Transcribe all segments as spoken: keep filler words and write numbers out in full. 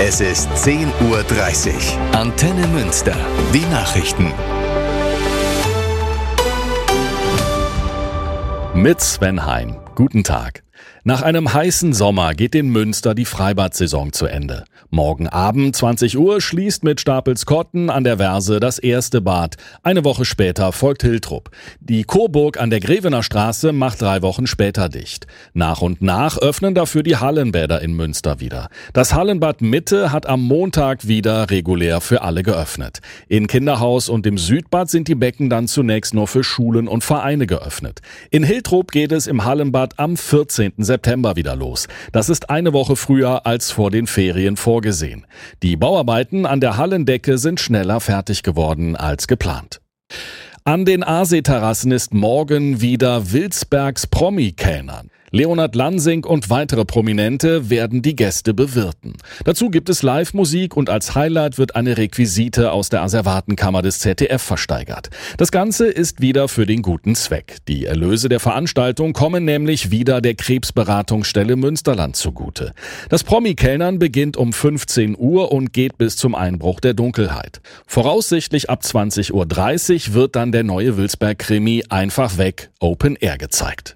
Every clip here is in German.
Es ist zehn Uhr dreißig. Antenne Münster. Die Nachrichten. Mit Sven Hein. Guten Tag. Nach einem heißen Sommer geht in Münster die Freibad-Saison zu Ende. Morgen Abend zwanzig Uhr schließt mit Stapelskotten an der Verse das erste Bad. Eine Woche später folgt Hiltrup. Die Coburg an der Grevener Straße macht drei Wochen später dicht. Nach und nach öffnen dafür die Hallenbäder in Münster wieder. Das Hallenbad Mitte hat am Montag wieder regulär für alle geöffnet. In Kinderhaus und im Südbad sind die Becken dann zunächst nur für Schulen und Vereine geöffnet. In Hiltrup geht es im Hallenbad am vierzehnten September wieder los. Das ist eine Woche früher als vor den Ferien vorgesehen. Die Bauarbeiten an der Hallendecke sind schneller fertig geworden als geplant. An den Aasee-Terrassen ist morgen wieder Wilsbergs Promi-Kellnern. Leonard Lansing und weitere Prominente werden die Gäste bewirten. Dazu gibt es Live-Musik und als Highlight wird eine Requisite aus der Asservatenkammer des Z D F versteigert. Das Ganze ist wieder für den guten Zweck. Die Erlöse der Veranstaltung kommen nämlich wieder der Krebsberatungsstelle Münsterland zugute. Das Promi-Kellnern beginnt um fünfzehn Uhr und geht bis zum Einbruch der Dunkelheit. Voraussichtlich ab zwanzig Uhr dreißig wird dann der neue Wilsberg-Krimi Einfach weg Open Air gezeigt.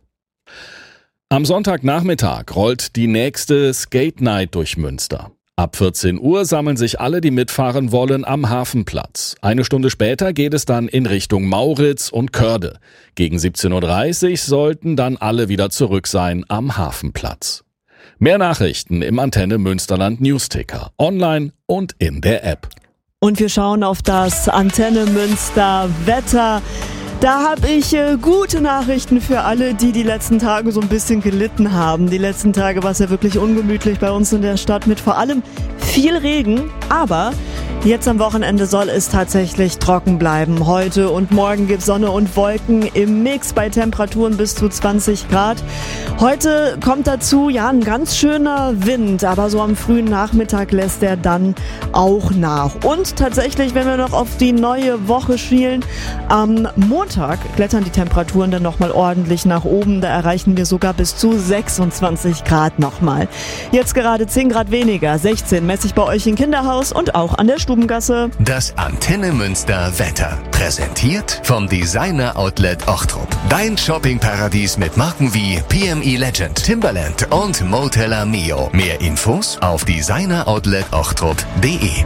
Am Sonntagnachmittag rollt die nächste Skate Night durch Münster. Ab vierzehn Uhr sammeln sich alle, die mitfahren wollen, am Hafenplatz. Eine Stunde später geht es dann in Richtung Mauritz und Körde. Gegen siebzehn Uhr dreißig sollten dann alle wieder zurück sein am Hafenplatz. Mehr Nachrichten im Antenne Münsterland Newsticker, online und in der App. Und wir schauen auf das Antenne Münster Wetter. Da habe ich äh, gute Nachrichten für alle, die die letzten Tage so ein bisschen gelitten haben. Die letzten Tage war es ja wirklich ungemütlich bei uns in der Stadt mit vor allem viel Regen. Aber jetzt am Wochenende soll es tatsächlich trocken bleiben. Heute und morgen gibt es Sonne und Wolken im Mix bei Temperaturen bis zu zwanzig Grad. Heute kommt dazu ja ein ganz schöner Wind, aber so am frühen Nachmittag lässt er dann auch nach. Und tatsächlich, wenn wir noch auf die neue Woche schielen, am Montag klettern die Temperaturen dann nochmal ordentlich nach oben. Da erreichen wir sogar bis zu sechsundzwanzig Grad nochmal. Jetzt gerade zehn Grad weniger, sechzehn messe ich bei euch im Kinderhaus und auch an der Stubengasse. Das Antenne Münster Wetter. Präsentiert vom Designer Outlet Ochtrup. Dein Shoppingparadies mit Marken wie P M E Legend, Timberland und Motella Mio. Mehr Infos auf designer outlet ochtrup punkt de.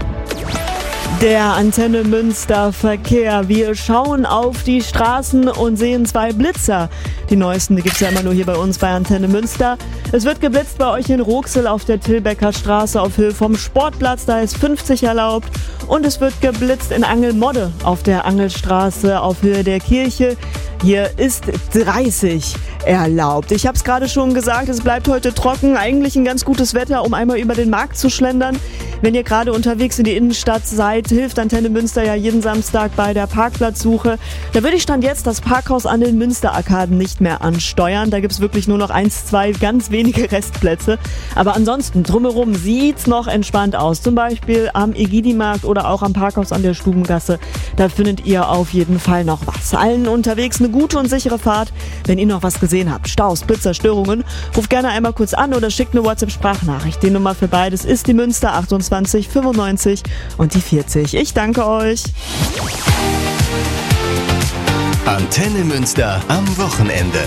Der Antenne Münster Verkehr. Wir schauen auf die Straßen und sehen zwei Blitzer. Die neuesten, die gibt's ja immer nur hier bei uns bei Antenne Münster. Es wird geblitzt bei euch in Roxel auf der Tilbecker Straße auf Höhe vom Sportplatz. Da ist fünfzig erlaubt. Und es wird geblitzt in Angelmodde auf der Angelstraße auf Höhe der Kirche. Hier ist dreißig erlaubt. Ich habe es gerade schon gesagt, es bleibt heute trocken. Eigentlich ein ganz gutes Wetter, um einmal über den Markt zu schlendern. Wenn ihr gerade unterwegs in die Innenstadt seid, hilft Antenne Münster ja jeden Samstag bei der Parkplatzsuche. Da würde ich Stand jetzt das Parkhaus an den Münsterarkaden nicht mehr ansteuern. Da gibt's wirklich nur noch eins, zwei ganz wenige Restplätze. Aber ansonsten drumherum sieht's noch entspannt aus. Zum Beispiel am Egidimarkt oder auch am Parkhaus an der Stubengasse. Da findet ihr auf jeden Fall noch was. Allen unterwegs eine gute und sichere Fahrt. Wenn ihr noch was gesehen habt, Staus, Blitzer, Störungen, ruft gerne einmal kurz an oder schickt eine WhatsApp-Sprachnachricht. Die Nummer für beides ist die Münster achtundzwanzig fünfundneunzig und die vierzig. Ich danke euch. Antenne Münster am Wochenende.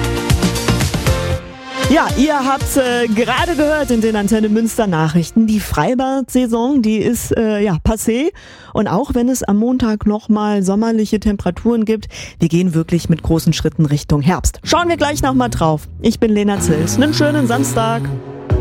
Ja, ihr habt äh, gerade gehört in den Antenne Münster Nachrichten, die Freibad-Saison, die ist äh, ja passé. Und auch wenn es am Montag nochmal sommerliche Temperaturen gibt, wir gehen wirklich mit großen Schritten Richtung Herbst. Schauen wir gleich nochmal drauf. Ich bin Lena Zils. Einen schönen Samstag.